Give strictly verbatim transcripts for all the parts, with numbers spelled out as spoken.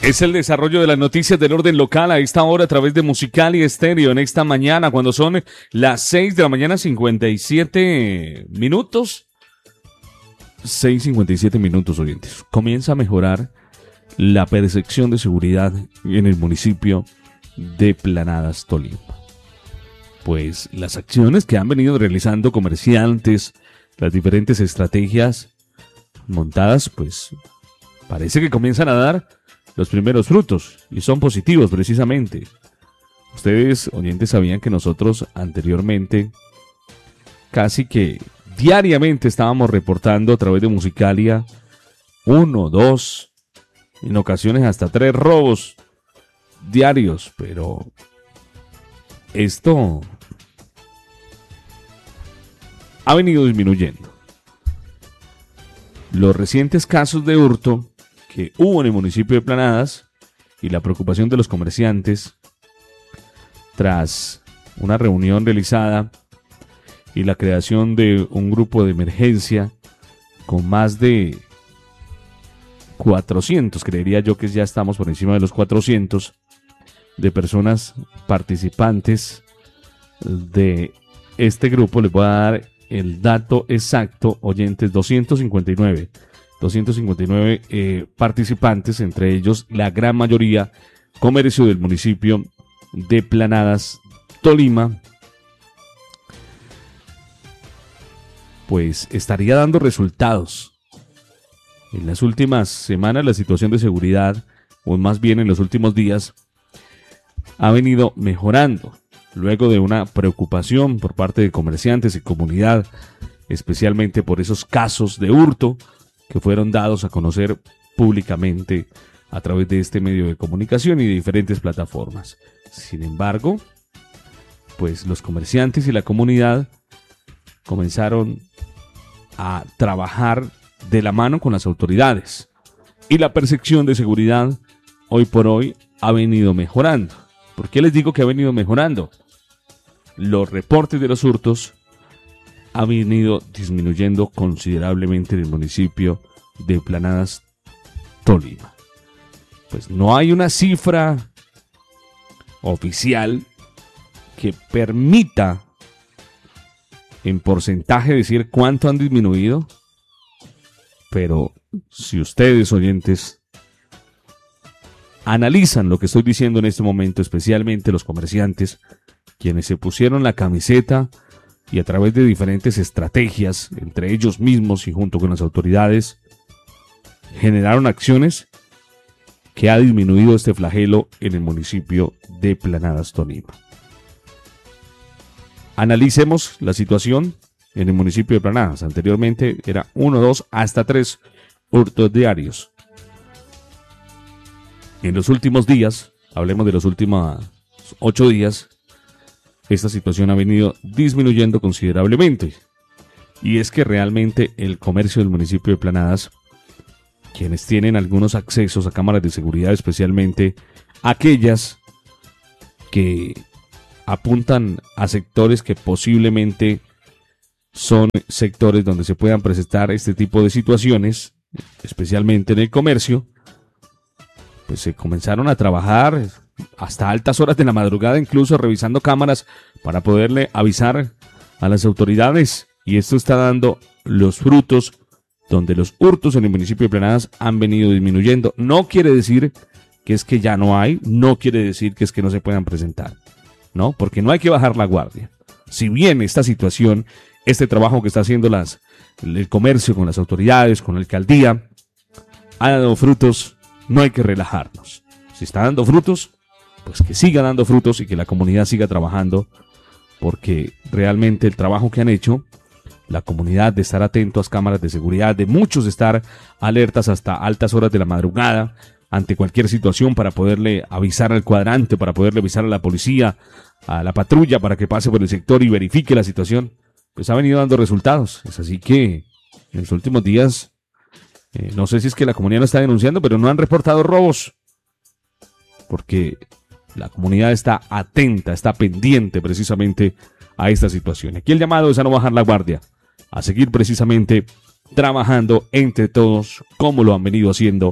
Es el desarrollo de las noticias del orden local a esta hora a través de Musicalia Estéreo en esta mañana, cuando son las seis de la mañana, cincuenta y siete minutos. seis cincuenta y siete minutos, oyentes. Comienza a mejorar la percepción de seguridad en el municipio de Planadas, Tolima. Pues las acciones que han venido realizando comerciantes, las diferentes estrategias montadas, pues parece que comienzan a dar los primeros frutos y son positivos precisamente. Ustedes, oyentes, sabían que nosotros anteriormente casi que diariamente estábamos reportando a través de Musicalia uno, dos, en ocasiones hasta tres robos diarios, pero esto ha venido disminuyendo. Los recientes casos de hurto que hubo en el municipio de Planadas y la preocupación de los comerciantes tras una reunión realizada y la creación de un grupo de emergencia con más de cuatrocientos, creería yo que ya estamos por encima de los cuatrocientos de personas participantes de este grupo. Les voy a dar el dato exacto, oyentes, doscientos cincuenta y nueve eh, participantes, entre ellos la gran mayoría comercio del municipio de Planadas, Tolima, pues estaría dando resultados. En las últimas semanas la situación de seguridad, o más bien en los últimos días, ha venido mejorando, luego de una preocupación por parte de comerciantes y comunidad, especialmente por esos casos de hurto que fueron dados a conocer públicamente a través de este medio de comunicación y de diferentes plataformas. Sin embargo, pues los comerciantes y la comunidad comenzaron a trabajar de la mano con las autoridades y la percepción de seguridad hoy por hoy ha venido mejorando. ¿Por qué les digo que ha venido mejorando? Los reportes de los hurtos han venido disminuyendo considerablemente en el municipio de Planadas, Tolima. Pues no hay una cifra oficial que permita en porcentaje decir cuánto han disminuido, pero si ustedes, oyentes, analizan lo que estoy diciendo en este momento, especialmente los comerciantes, quienes se pusieron la camiseta y a través de diferentes estrategias, entre ellos mismos y junto con las autoridades, generaron acciones que ha disminuido este flagelo en el municipio de Planadas, Tolima. Analicemos la situación en el municipio de Planadas. Anteriormente era uno, dos, hasta tres hurtos diarios. En los últimos días, hablemos de los últimos ocho días, esta situación ha venido disminuyendo considerablemente. Y es que realmente el comercio del municipio de Planadas, quienes tienen algunos accesos a cámaras de seguridad, especialmente aquellas que apuntan a sectores que posiblemente son sectores donde se puedan presentar este tipo de situaciones, especialmente en el comercio, pues se comenzaron a trabajar hasta altas horas de la madrugada, incluso revisando cámaras para poderle avisar a las autoridades, y esto está dando los frutos donde los hurtos en el municipio de Planadas han venido disminuyendo. No quiere decir que es que ya no hay, no quiere decir que es que no se puedan presentar, ¿no? Porque no hay que bajar la guardia. Si bien esta situación, este trabajo que está haciendo las, el comercio con las autoridades, con la alcaldía, ha dado frutos, no hay que relajarnos. Si está dando frutos, pues que siga dando frutos y que la comunidad siga trabajando, porque realmente el trabajo que han hecho, la comunidad de estar atento a las cámaras de seguridad, de muchos estar alertas hasta altas horas de la madrugada ante cualquier situación para poderle avisar al cuadrante, para poderle avisar a la policía, a la patrulla para que pase por el sector y verifique la situación, pues ha venido dando resultados. Es así que en los últimos días, eh, no sé si es que la comunidad no está denunciando, pero no han reportado robos, porque la comunidad está atenta, está pendiente precisamente a esta situación. Aquí el llamado es a no bajar la guardia, a seguir precisamente trabajando entre todos como lo han venido haciendo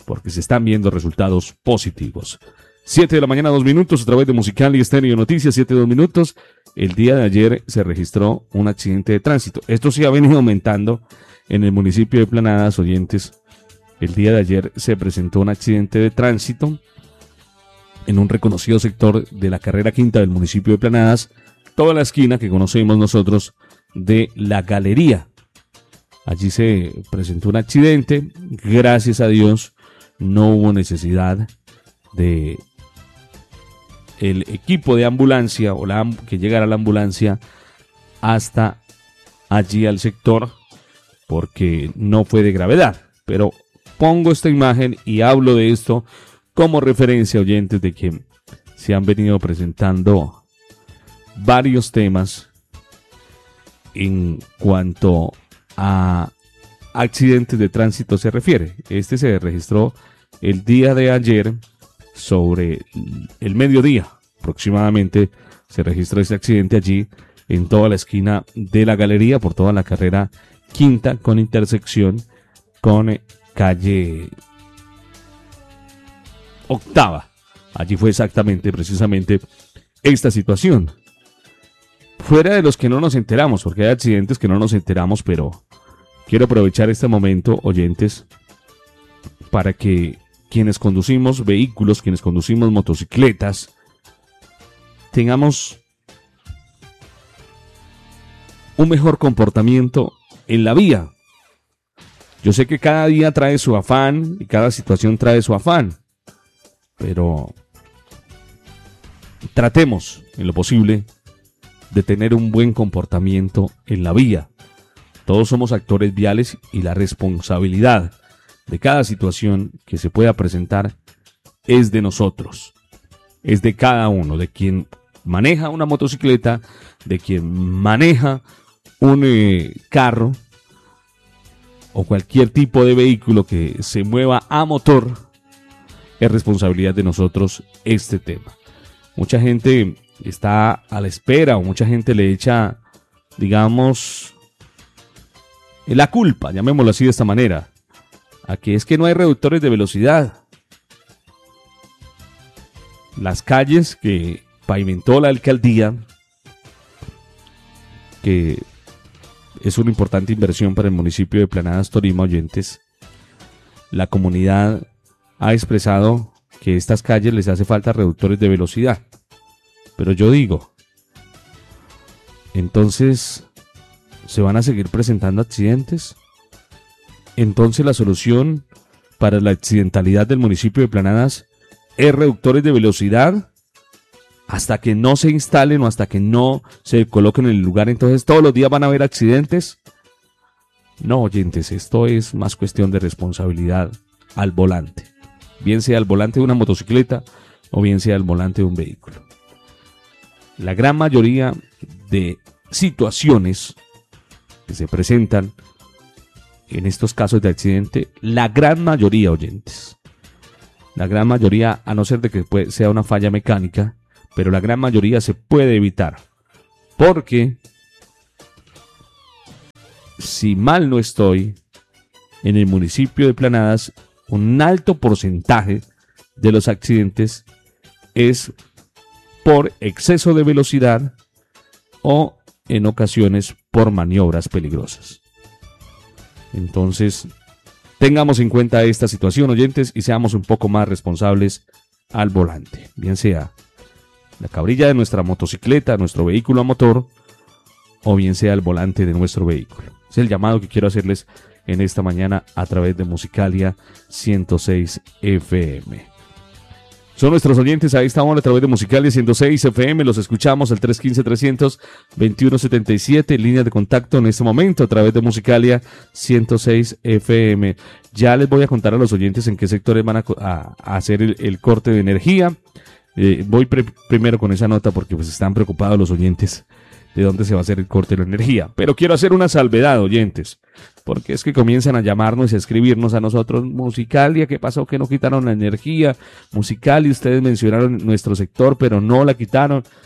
porque se están viendo resultados positivos. siete de la mañana, dos minutos, a través de Musical y Estéreo Noticias, siete, dos minutos. El día de ayer se registró un accidente de tránsito. Esto sí ha venido aumentando en el municipio de Planadas, oyentes. El día de ayer se presentó un accidente de tránsito en un reconocido sector de la carrera quinta del municipio de Planadas, toda la esquina que conocemos nosotros de La Galería. Allí se presentó un accidente, gracias a Dios no hubo necesidad de el equipo de ambulancia o la que llegara la ambulancia hasta allí al sector, porque no fue de gravedad. Pero pongo esta imagen y hablo de esto como referencia, oyentes, de que se han venido presentando varios temas en cuanto a accidentes de tránsito se refiere. Este se registró el día de ayer sobre el mediodía aproximadamente. Se registró este accidente allí en toda la esquina de La Galería, por toda la carrera quinta con intersección con calle octava. Allí fue exactamente, precisamente esta situación. Fuera de los que no nos enteramos, porque hay accidentes que no nos enteramos, pero quiero aprovechar este momento, oyentes, para que quienes conducimos vehículos, quienes conducimos motocicletas, tengamos un mejor comportamiento en la vía. Yo sé que cada día trae su afán y cada situación trae su afán, pero tratemos en lo posible de tener un buen comportamiento en la vía. Todos somos actores viales y la responsabilidad de cada situación que se pueda presentar es de nosotros, es de cada uno, de quien maneja una motocicleta, de quien maneja un eh, carro o cualquier tipo de vehículo que se mueva a motor. Es responsabilidad de nosotros este tema. Mucha gente está a la espera, o mucha gente le echa, digamos, la culpa, llamémoslo así de esta manera, a que es que no hay reductores de velocidad. Las calles que pavimentó la alcaldía, que es una importante inversión para el municipio de Planadas, Tolima, oyentes, la comunidad ha expresado que a estas calles les hace falta reductores de velocidad. Pero yo digo, entonces, ¿se van a seguir presentando accidentes? Entonces la solución para la accidentalidad del municipio de Planadas es reductores de velocidad. Hasta que no se instalen o hasta que no se coloquen en el lugar, entonces todos los días van a haber accidentes. No, oyentes, esto es más cuestión de responsabilidad al volante. Bien sea al volante de una motocicleta o bien sea al volante de un vehículo. La gran mayoría de situaciones que se presentan en estos casos de accidente, la gran mayoría, oyentes, la gran mayoría, a no ser de que sea una falla mecánica, pero la gran mayoría se puede evitar, porque si mal no estoy, en el municipio de Planadas, un alto porcentaje de los accidentes es por exceso de velocidad o en ocasiones por maniobras peligrosas. Entonces, tengamos en cuenta esta situación, oyentes, y seamos un poco más responsables al volante, bien sea la cabrilla de nuestra motocicleta, nuestro vehículo a motor, o bien sea el volante de nuestro vehículo. Es el llamado que quiero hacerles en esta mañana a través de Musicalia ciento seis F M. Son nuestros oyentes a esta hora a través de Musicalia ciento seis F M. Los escuchamos al tres uno cinco, trescientos veintiuno setenta y siete, línea de contacto en este momento a través de Musicalia ciento seis F M. Ya les voy a contar a los oyentes en qué sectores van a, a, a hacer el, el corte de energía. Eh, voy pre- primero con esa nota porque pues están preocupados los oyentes de dónde se va a hacer el corte de la energía. Pero quiero hacer una salvedad, oyentes, porque es que comienzan a llamarnos y a escribirnos a nosotros: Musicalia, ¿qué pasó? Que no quitaron la energía. Musicalia, ustedes mencionaron nuestro sector, pero no la quitaron.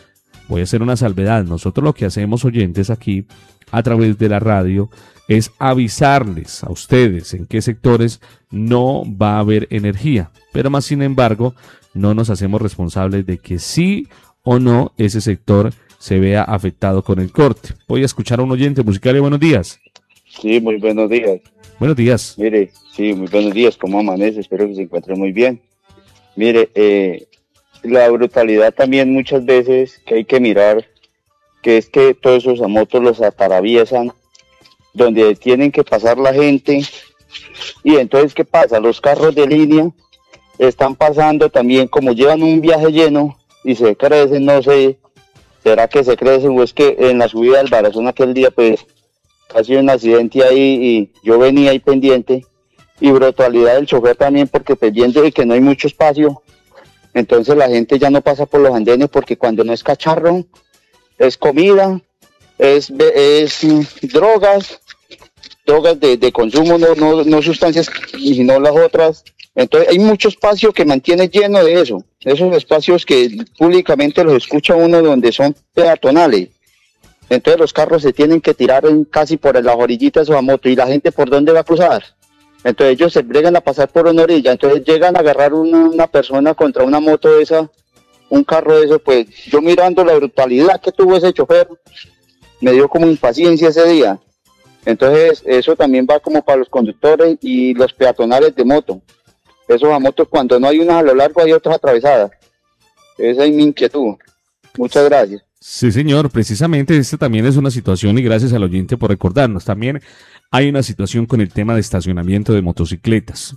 voy a hacer una salvedad. Nosotros lo que hacemos, oyentes, aquí a través de la radio es avisarles a ustedes en qué sectores no va a haber energía, pero más sin embargo no nos hacemos responsables de que sí o no ese sector se vea afectado con el corte. Voy a escuchar a un oyente musical. Buenos días. Sí, muy buenos días. Buenos días. Mire, sí, muy buenos días. ¿Cómo amanece? Espero que se encuentre muy bien. Mire, eh, la brutalidad también muchas veces que hay que mirar, que es que todos esos motos los atraviesan donde tienen que pasar la gente, y entonces ¿qué pasa? Los carros de línea están pasando también, como llevan un viaje lleno y se crecen, no sé, será que se crecen o es que en la subida del Barazón aquel día pues casi un accidente ahí y yo venía ahí pendiente, y brutalidad del chofer también porque pues viendo que no hay mucho espacio, entonces la gente ya no pasa por los andenes porque cuando no es cacharro es comida, es, es drogas, drogas de, de consumo, no, no, no sustancias, y no las otras. Entonces hay mucho espacio que mantiene lleno de eso, esos espacios que públicamente los escucha uno donde son peatonales. Entonces los carros se tienen que tirar en, casi por las orillitas o a moto, y la gente ¿por dónde va a cruzar? Entonces ellos se bregan a pasar por una orilla, entonces llegan a agarrar una, una persona contra una moto de esa, un carro de eso. Pues yo mirando la brutalidad que tuvo ese chofer, me dio como impaciencia ese día. Entonces eso también va como para los conductores y los peatonales de moto. Esos a motos cuando no hay unas a lo largo hay otras atravesadas. Esa es mi inquietud. Muchas gracias. Sí, señor, precisamente esta también es una situación, y gracias al oyente por recordarnos. También hay una situación con el tema de estacionamiento de motocicletas.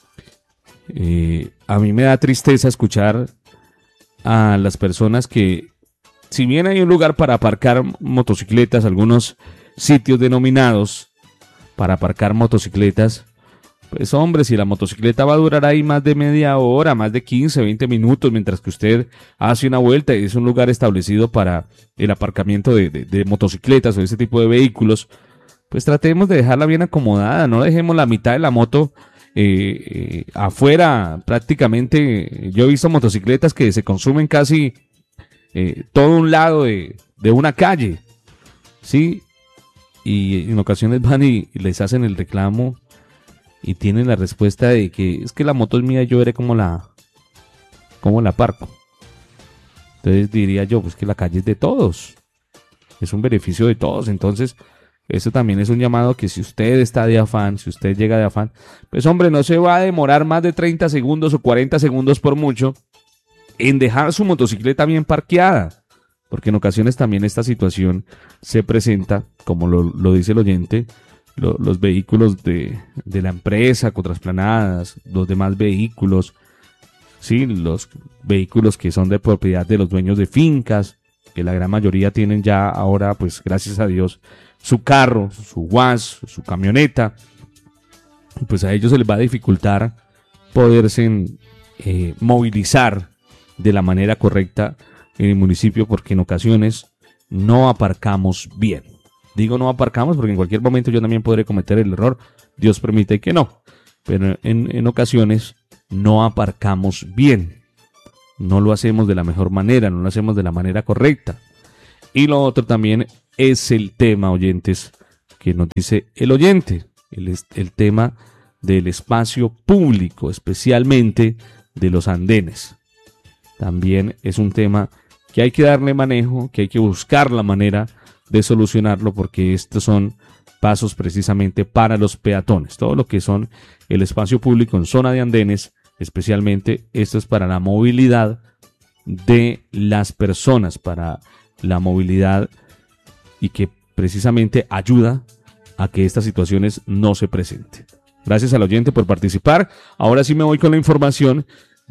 Eh, a mí me da tristeza escuchar a las personas que, si bien hay un lugar para aparcar motocicletas, algunos sitios denominados para aparcar motocicletas, pues hombre, si la motocicleta va a durar ahí más de media hora, más de quince, veinte minutos, mientras que usted hace una vuelta y es un lugar establecido para el aparcamiento de, de, de motocicletas o ese tipo de vehículos, pues tratemos de dejarla bien acomodada, no dejemos la mitad de la moto eh, eh, afuera prácticamente. Yo he visto motocicletas que se consumen casi eh, todo un lado de, de una calle, ¿sí? Y en ocasiones van y, y les hacen el reclamo y tienen la respuesta de que es que la moto es mía, yo veré cómo la, cómo la aparco. Entonces diría yo, pues que la calle es de todos, es un beneficio de todos. Entonces eso también es un llamado que si usted está de afán, si usted llega de afán, pues hombre, no se va a demorar más de treinta segundos o cuarenta segundos por mucho en dejar su motocicleta bien parqueada, porque en ocasiones también esta situación se presenta, como lo, lo dice el oyente, lo, los vehículos de, de la empresa contrasplanadas, los demás vehículos, sí, los vehículos que son de propiedad de los dueños de fincas, que la gran mayoría tienen ya ahora, pues gracias a Dios, su carro, su guas, su camioneta, pues a ellos se les va a dificultar poderse eh, movilizar de la manera correcta en el municipio, porque en ocasiones no aparcamos bien. Digo no aparcamos porque en cualquier momento yo también podré cometer el error, Dios permite que no, pero en, en ocasiones no aparcamos bien, no lo hacemos de la mejor manera, no lo hacemos de la manera correcta. Y lo otro también es el tema, oyentes, que nos dice el oyente, el, el tema del espacio público, especialmente de los andenes. También es un tema que hay que darle manejo, que hay que buscar la manera de solucionarlo, porque estos son pasos precisamente para los peatones. Todo lo que son el espacio público en zona de andenes, especialmente esto es para la movilidad de las personas, para la movilidad, y que precisamente ayuda a que estas situaciones no se presenten. Gracias al oyente por participar. Ahora sí me voy con la información.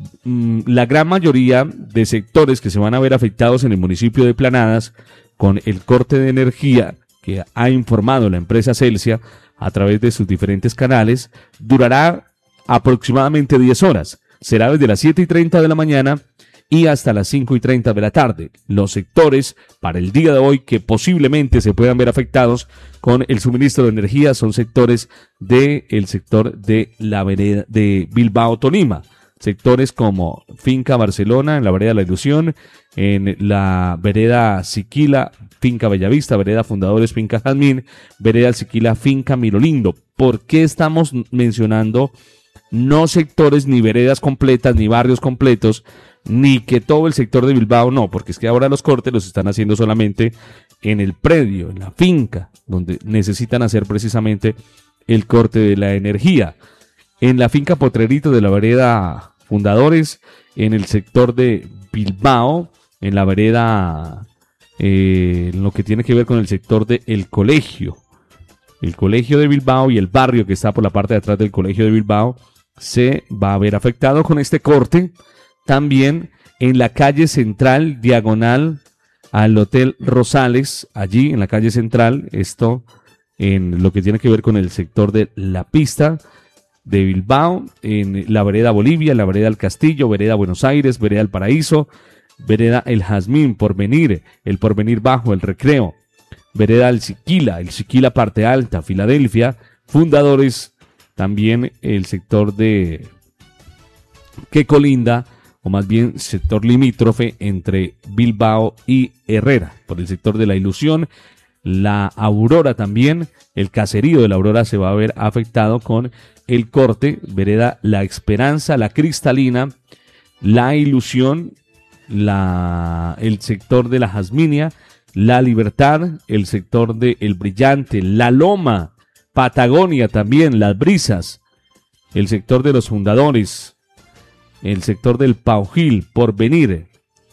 La gran mayoría de sectores que se van a ver afectados en el municipio de Planadas con el corte de energía que ha informado la empresa Celsia a través de sus diferentes canales, durará aproximadamente diez horas. Será desde las siete y treinta de la mañana y hasta las cinco y treinta de la tarde. Los sectores para el día de hoy que posiblemente se puedan ver afectados con el suministro de energía son sectores del sector de la vereda de Bilbao Tolima, sectores como Finca Barcelona, en la vereda La Ilusión, en la vereda Siquila, Finca Bellavista, vereda Fundadores, Finca Jazmín, vereda Siquila, Finca Mirolindo. ¿Por qué estamos mencionando no sectores ni veredas completas, ni barrios completos, ni que todo el sector de Bilbao? No, porque es que ahora los cortes los están haciendo solamente en el predio, en la finca, donde necesitan hacer precisamente el corte de la energía. En la finca Potrerito de la vereda Fundadores, en el sector de Bilbao, en la vereda, eh, en lo que tiene que ver con el sector de El Colegio. El Colegio de Bilbao y el barrio que está por la parte de atrás del Colegio de Bilbao se va a ver afectado con este corte. También en la calle central, diagonal al Hotel Rosales, allí en la calle central, esto en lo que tiene que ver con el sector de la pista de Bilbao, en la vereda Bolivia, la vereda El Castillo, vereda Buenos Aires, vereda El Paraíso, vereda El Jazmín, Porvenir, el Porvenir Bajo, el Recreo, vereda El Siquila, el Siquila Parte Alta, Filadelfia, Fundadores, también el sector de que colinda, o más bien sector limítrofe entre Bilbao y Herrera, por el sector de La Ilusión, la Aurora también, el caserío de la Aurora se va a ver afectado con el corte, vereda La Esperanza, La Cristalina, La Ilusión, la, el sector de La Jazminia, La Libertad, el sector de El Brillante, La Loma, Patagonia también, Las Brisas, el sector de Los Fundadores, el sector del Paujil, Porvenir,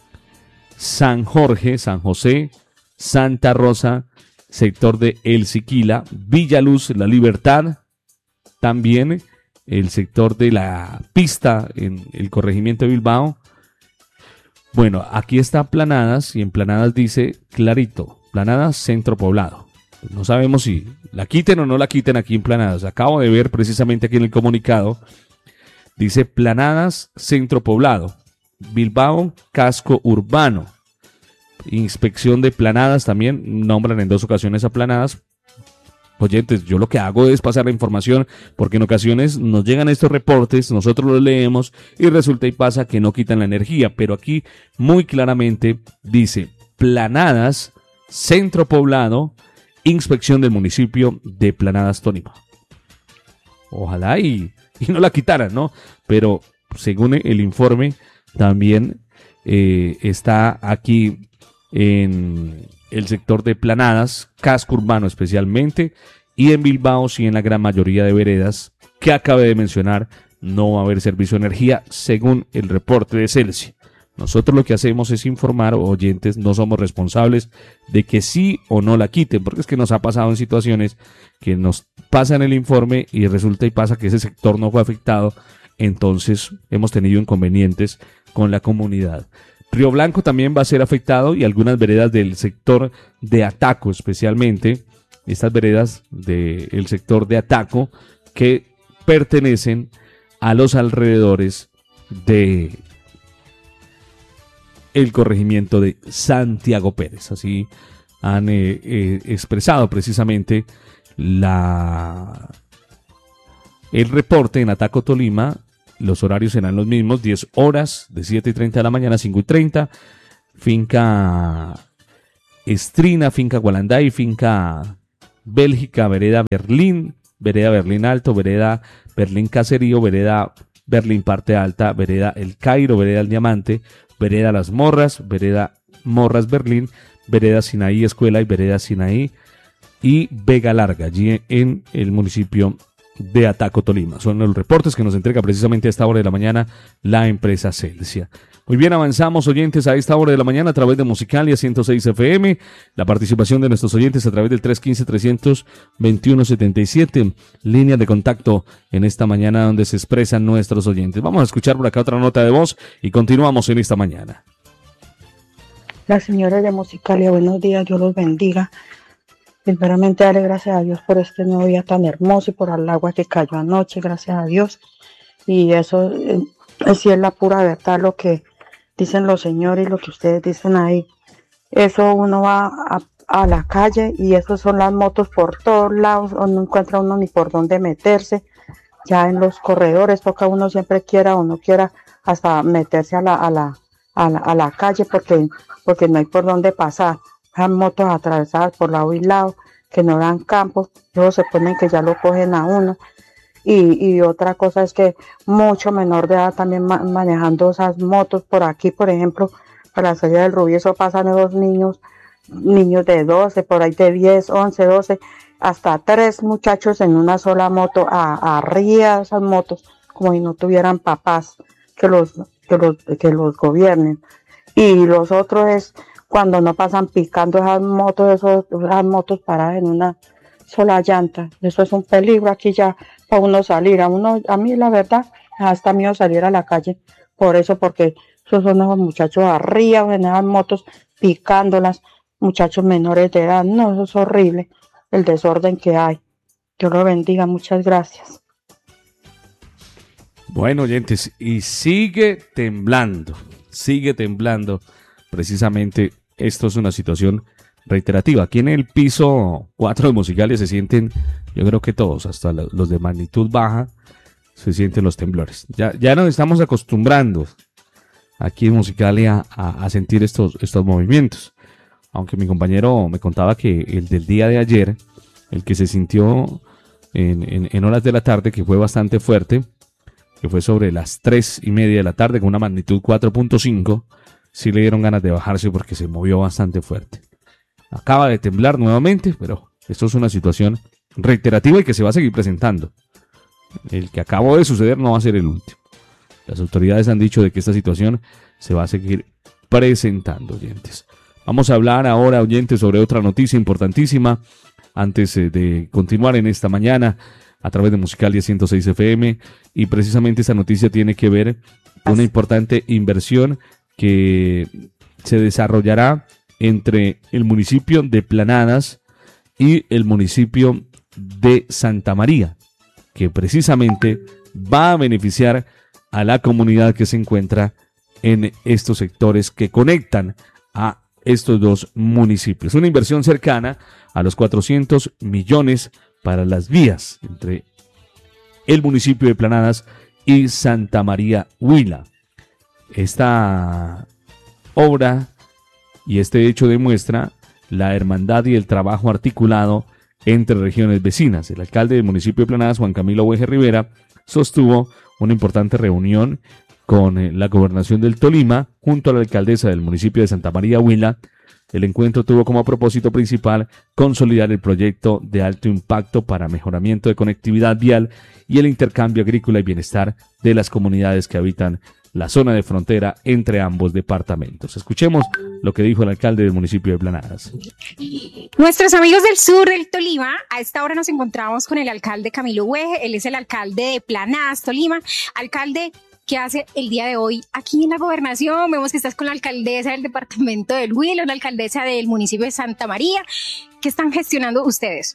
San Jorge, San José, Santa Rosa, sector de El Siquila, Villaluz, La Libertad, también el sector de la pista en el corregimiento de Bilbao. Bueno, aquí está Planadas y en Planadas dice clarito, Planadas Centro Poblado. No sabemos si la quiten o no la quiten aquí en Planadas. Acabo de ver precisamente aquí en el comunicado, dice Planadas Centro Poblado, Bilbao Casco Urbano. Inspección de Planadas también, nombran en dos ocasiones a Planadas. Oyentes, yo lo que hago es pasar la información porque en ocasiones nos llegan estos reportes, nosotros los leemos y resulta y pasa que no quitan la energía, pero aquí muy claramente dice Planadas, Centro Poblado, inspección del municipio de Planadas Tolima. Ojalá y, y no la quitaran, ¿no? Pero según el informe también eh, está aquí en el sector de Planadas, casco urbano especialmente, y en Bilbao sí en la gran mayoría de veredas que acabé de mencionar no va a haber servicio de energía según el reporte de Celsi. Nosotros lo que hacemos es informar, oyentes, no somos responsables de que sí o no la quiten, porque es que nos ha pasado en situaciones que nos pasan el informe y resulta y pasa que ese sector no fue afectado, entonces hemos tenido inconvenientes con la comunidad. Río Blanco también va a ser afectado y algunas veredas del sector de Ataco, especialmente estas veredas del sector de Ataco que pertenecen a los alrededores de el corregimiento de Santiago Pérez. Así han eh, eh, expresado precisamente la el reporte en Ataco Tolima. Los horarios serán los mismos, diez horas, de siete y treinta de la mañana a cinco y treinta. Finca Estrina, Finca Gualanday, Finca Bélgica, Vereda Berlín, Vereda Berlín Alto, Vereda Berlín Caserío, Vereda Berlín Parte Alta, Vereda El Cairo, Vereda El Diamante, Vereda Las Morras, Vereda Morras Berlín, Vereda Sinaí Escuela y Vereda Sinaí y Vega Larga, allí en el municipio de Ataco Tolima. Son los reportes que nos entrega precisamente a esta hora de la mañana la empresa Celsia. Muy bien, avanzamos, oyentes, a esta hora de la mañana a través de Musicalia ciento seis F M. La participación de nuestros oyentes a través del tres uno cinco, tres dos uno, siete siete, línea de contacto en esta mañana donde se expresan nuestros oyentes. Vamos a escuchar por acá otra nota de voz y continuamos en esta mañana. La señora de Musicalia, buenos días, Dios los bendiga. Sinceramente, darle gracias a Dios por este nuevo día tan hermoso y por el agua que cayó anoche, gracias a Dios. Y eso eh, sí es la pura verdad, lo que dicen los señores y lo que ustedes dicen ahí. Eso uno va a, a la calle y eso son las motos por todos lados, no encuentra uno ni por dónde meterse. Ya en los corredores toca uno siempre quiera o no quiera hasta meterse a la, a la, a la, a la calle porque, porque no hay por dónde pasar. Hay motos atravesadas por lado y lado que no dan campo, luego se ponen que ya lo cogen a uno. Y, y otra cosa es que mucho menor de edad también ma- manejando esas motos por aquí, por ejemplo, para la salida del Rubí, eso pasan esos niños, niños de doce, por ahí de diez, once, doce, hasta tres muchachos en una sola moto, a, arriba de esas motos, como si no tuvieran papás que los, que los, que los gobiernen. Y los otros es cuando no pasan picando esas motos, esos, esas motos paradas en una sola llanta. Eso es un peligro aquí ya para uno salir. A uno, a mí la verdad, hasta miedo salir a la calle por eso, porque esos son esos muchachos arriba en esas motos picándolas, muchachos menores de edad. No, eso es horrible, el desorden que hay. Dios lo bendiga, muchas gracias. Bueno, oyentes, y sigue temblando, sigue temblando. Precisamente esto es una situación reiterativa. Aquí en el piso cuatro de Musicales se sienten, yo creo que todos, hasta los de magnitud baja, se sienten los temblores. Ya, ya nos estamos acostumbrando aquí en Musicalia a, a sentir estos, estos movimientos. Aunque mi compañero me contaba que el del día de ayer, el que se sintió en, en, en horas de la tarde, que fue bastante fuerte, que fue sobre las tres y media de la tarde con una magnitud cuatro punto cinco, sí le dieron ganas de bajarse porque se movió bastante fuerte. Acaba de temblar nuevamente, pero esto es una situación reiterativa y que se va a seguir presentando. El que acabó de suceder no va a ser el último. Las autoridades han dicho de que esta situación se va a seguir presentando, oyentes. Vamos a hablar ahora, oyentes, sobre otra noticia importantísima antes eh, de continuar en esta mañana a través de Musicalia ciento seis F M, y precisamente esta noticia tiene que ver con una importante inversión que se desarrollará entre el municipio de Planadas y el municipio de Santa María, que precisamente va a beneficiar a la comunidad que se encuentra en estos sectores que conectan a estos dos municipios. Una inversión cercana a los cuatrocientos millones para las vías entre el municipio de Planadas y Santa María Huila. Esta obra y este hecho demuestra la hermandad y el trabajo articulado entre regiones vecinas. El alcalde del municipio de Planadas, Juan Camilo Hueje Rivera, sostuvo una importante reunión con la gobernación del Tolima junto a la alcaldesa del municipio de Santa María Huila. El encuentro tuvo como propósito principal consolidar el proyecto de alto impacto para mejoramiento de conectividad vial y el intercambio agrícola y bienestar de las comunidades que habitan la zona de frontera entre ambos departamentos. Escuchemos lo que dijo el alcalde del municipio de Planadas. Nuestros amigos del sur del Tolima, a esta hora nos encontramos con el alcalde Camilo Hueje. Él es el alcalde de Planadas, Tolima. Alcalde, ¿qué hace el día de hoy aquí en la gobernación? Vemos que estás con la alcaldesa del departamento del Huila, la alcaldesa del municipio de Santa María. ¿Qué están gestionando ustedes?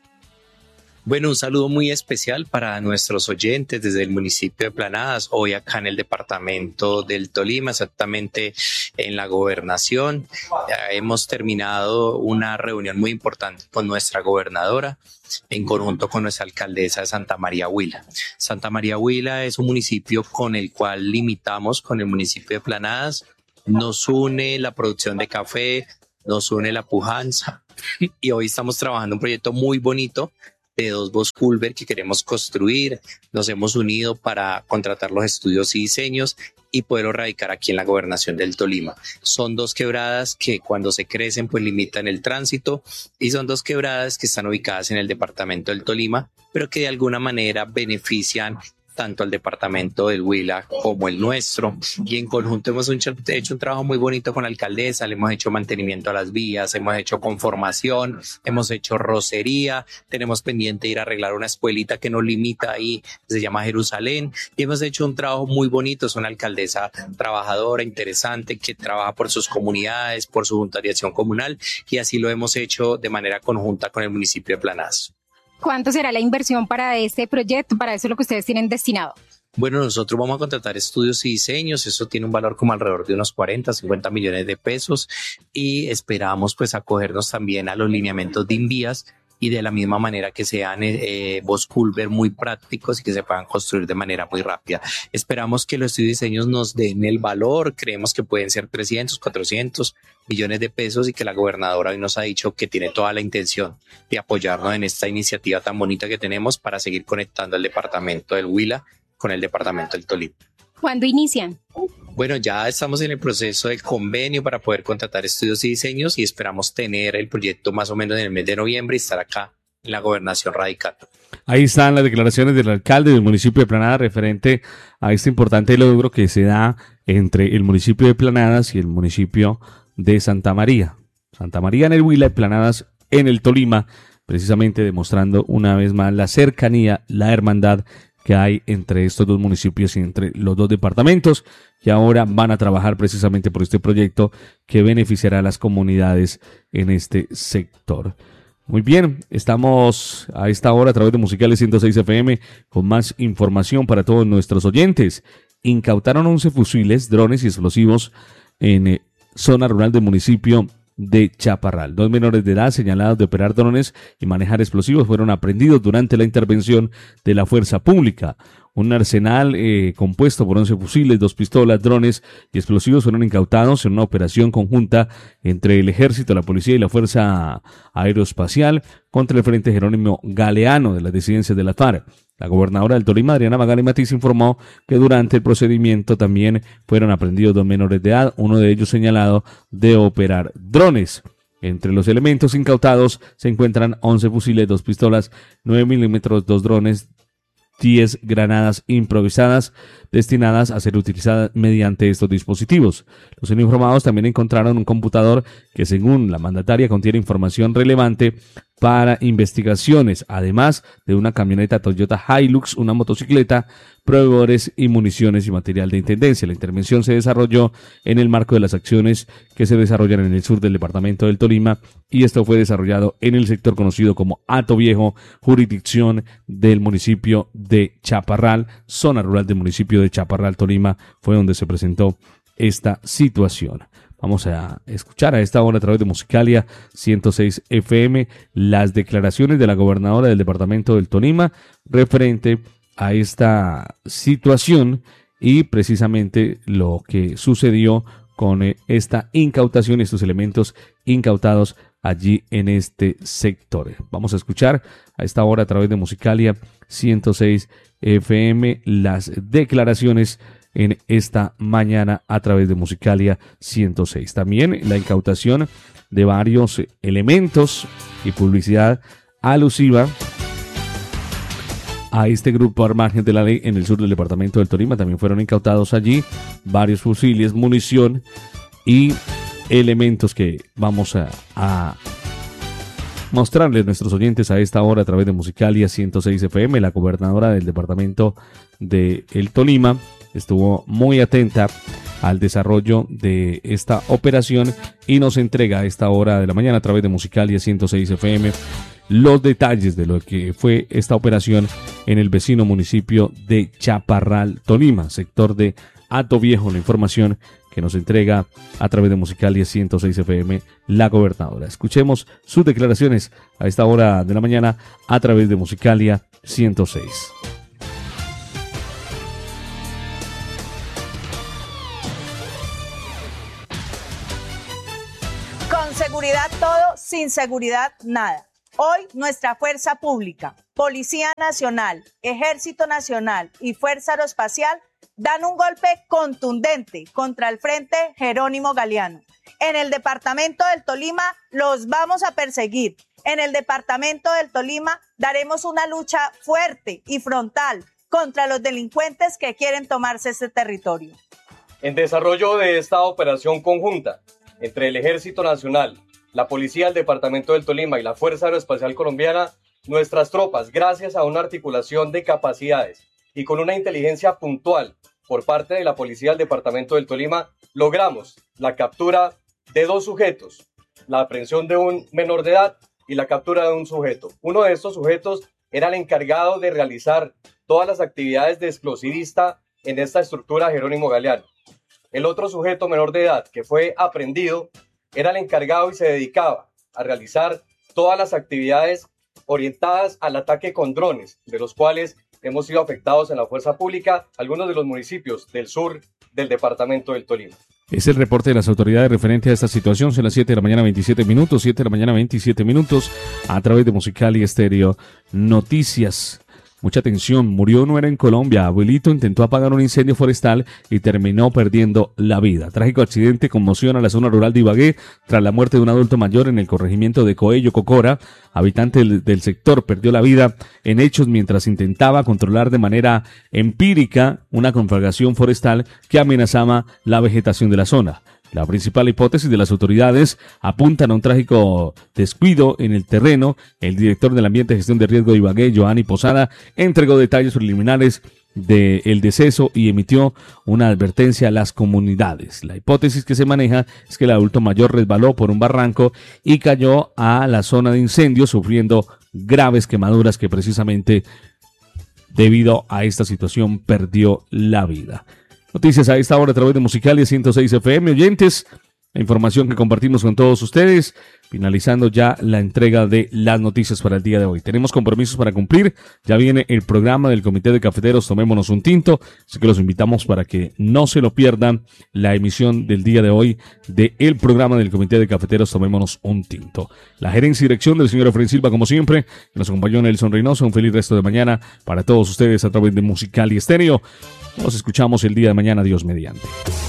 Bueno, un saludo muy especial para nuestros oyentes desde el municipio de Planadas, hoy acá en el departamento del Tolima, exactamente en la gobernación. Ya hemos terminado una reunión muy importante con nuestra gobernadora, en conjunto con nuestra alcaldesa de Santa María Huila. Santa María Huila es un municipio con el cual limitamos con el municipio de Planadas. Nos une la producción de café, nos une la pujanza y hoy estamos trabajando un proyecto muy bonito de dos Bos Culver que queremos construir. Nos hemos unido para contratar los estudios y diseños y poderlo radicar aquí en la gobernación del Tolima. Son dos quebradas que cuando se crecen pues limitan el tránsito y son dos quebradas que están ubicadas en el departamento del Tolima, pero que de alguna manera benefician tanto al departamento del Huila como el nuestro, y en conjunto hemos hecho, hecho un trabajo muy bonito con la alcaldesa. Le hemos hecho mantenimiento a las vías, hemos hecho conformación, hemos hecho rocería, tenemos pendiente ir a arreglar una escuelita que nos limita ahí, se llama Jerusalén, y hemos hecho un trabajo muy bonito. Es una alcaldesa trabajadora, interesante, que trabaja por sus comunidades, por su voluntariación comunal, y así lo hemos hecho de manera conjunta con el municipio de Planadas. ¿Cuánto será la inversión para este proyecto, para eso lo que ustedes tienen destinado? Bueno, nosotros vamos a contratar estudios y diseños, eso tiene un valor como alrededor de unos cuarenta, cincuenta millones de pesos, y esperamos pues acogernos también a los lineamientos de Invías, y de la misma manera que sean eh, Boss Culver muy prácticos y que se puedan construir de manera muy rápida. Esperamos que los estudios de diseños nos den el valor, creemos que pueden ser trescientos, cuatrocientos millones de pesos y que la gobernadora hoy nos ha dicho que tiene toda la intención de apoyarnos en esta iniciativa tan bonita que tenemos para seguir conectando el departamento del Huila con el departamento del Tolima. ¿Cuándo inician? Bueno, ya estamos en el proceso del convenio para poder contratar estudios y diseños y esperamos tener el proyecto más o menos en el mes de noviembre y estar acá en la gobernación radicando. Ahí están las declaraciones del alcalde del municipio de Planadas referente a este importante logro que se da entre el municipio de Planadas y el municipio de Santa María. Santa María en el Huila y Planadas en el Tolima, precisamente demostrando una vez más la cercanía, la hermandad que hay entre estos dos municipios y entre los dos departamentos, que ahora van a trabajar precisamente por este proyecto que beneficiará a las comunidades en este sector. Muy bien, estamos a esta hora a través de Musicales ciento seis F M con más información para todos nuestros oyentes. Incautaron once fusiles, drones y explosivos en eh, zona rural del municipio de Chaparral. Dos menores de edad señalados de operar drones y manejar explosivos fueron aprehendidos durante la intervención de la fuerza pública. Un arsenal eh, compuesto por once fusiles, dos pistolas, drones y explosivos fueron incautados en una operación conjunta entre el Ejército, la Policía y la Fuerza Aeroespacial contra el Frente Jerónimo Galeano de las disidencias de la FARC. La gobernadora del Tolima, Adriana Magali Matiz, informó que durante el procedimiento también fueron aprendidos dos menores de edad, uno de ellos señalado de operar drones. Entre los elementos incautados se encuentran once fusiles, dos pistolas, nueve milímetros, dos drones, diez granadas improvisadas destinadas a ser utilizadas mediante estos dispositivos. Los uniformados también encontraron un computador que, según la mandataria, contiene información relevante para investigaciones, además de una camioneta Toyota Hilux, una motocicleta, proveedores y municiones y material de intendencia. La intervención se desarrolló en el marco de las acciones que se desarrollan en el sur del departamento del Tolima y esto fue desarrollado en el sector conocido como Hato Viejo, jurisdicción del municipio de Chaparral, zona rural del municipio de Chaparral, Tolima, fue donde se presentó esta situación. Vamos a escuchar a esta hora a través de Musicalia ciento seis F M las declaraciones de la gobernadora del departamento del Tolima referente a esta situación y precisamente lo que sucedió con esta incautación y estos elementos incautados allí en este sector. Vamos a escuchar a esta hora a través de Musicalia ciento seis F M las declaraciones en esta mañana a través de Musicalia ciento seis. También la incautación de varios elementos y publicidad alusiva a este grupo al margen de la ley en el sur del departamento del Tolima. También fueron incautados allí varios fusiles, munición y elementos que vamos a, a mostrarles a nuestros oyentes a esta hora a través de Musicalia ciento seis F M. La gobernadora del departamento de el Tolima estuvo muy atenta al desarrollo de esta operación y nos entrega a esta hora de la mañana a través de Musicalia ciento seis F M los detalles de lo que fue esta operación en el vecino municipio de Chaparral, Tolima, sector de Hato Viejo. La información que nos entrega a través de Musicalia ciento seis F M la gobernadora. Escuchemos sus declaraciones a esta hora de la mañana a través de Musicalia ciento seis. Con seguridad todo, sin seguridad nada. Hoy nuestra fuerza pública, Policía Nacional, Ejército Nacional y Fuerza Aeroespacial dan un golpe contundente contra el Frente Jerónimo Galeano. En el departamento del Tolima los vamos a perseguir. En el departamento del Tolima daremos una lucha fuerte y frontal contra los delincuentes que quieren tomarse este territorio. En desarrollo de esta operación conjunta entre el Ejército Nacional, la Policía del Departamento del Tolima y la Fuerza Aeroespacial Colombiana, nuestras tropas, gracias a una articulación de capacidades y con una inteligencia puntual por parte de la Policía del Departamento del Tolima, logramos la captura de dos sujetos, la aprehensión de un menor de edad y la captura de un sujeto. Uno de estos sujetos era el encargado de realizar todas las actividades de explosivista en esta estructura Jerónimo Galeano. El otro sujeto menor de edad que fue aprehendido era el encargado y se dedicaba a realizar todas las actividades orientadas al ataque con drones, de los cuales hemos sido afectados en la fuerza pública algunos de los municipios del sur del departamento del Tolima. Es el reporte de las autoridades referente a esta situación. Son las siete de la mañana, veintisiete minutos, siete de la mañana, veintisiete minutos, a través de Musical y Estéreo Noticias. Mucha atención, murió no era en Colombia. Abuelito intentó apagar un incendio forestal y terminó perdiendo la vida. Trágico accidente conmociona la zona rural de Ibagué tras la muerte de un adulto mayor en el corregimiento de Coello, Cocora. Habitante del, del sector perdió la vida en hechos mientras intentaba controlar de manera empírica una conflagración forestal que amenazaba la vegetación de la zona. La principal hipótesis de las autoridades apuntan a un trágico descuido en el terreno. El director del Ambiente y Gestión de Riesgo de Ibagué, Joanny Posada, entregó detalles preliminares del deceso y emitió una advertencia a las comunidades. La hipótesis que se maneja es que el adulto mayor resbaló por un barranco y cayó a la zona de incendio, sufriendo graves quemaduras que precisamente debido a esta situación perdió la vida. Noticias a esta hora a través de Musical y ciento seis F M. Oyentes, la información que compartimos con todos ustedes, finalizando ya la entrega de las noticias para el día de hoy. Tenemos compromisos para cumplir, ya viene el programa del Comité de Cafeteros Tomémonos un Tinto, así que los invitamos para que no se lo pierdan la emisión del día de hoy del programa del Comité de Cafeteros Tomémonos un Tinto. La gerencia y dirección del señor Efraín Silva, como siempre, que nos acompañó Nelson Reynoso. Un feliz resto de mañana para todos ustedes a través de Musical y Estéreo. Nos escuchamos el día de mañana, Dios mediante.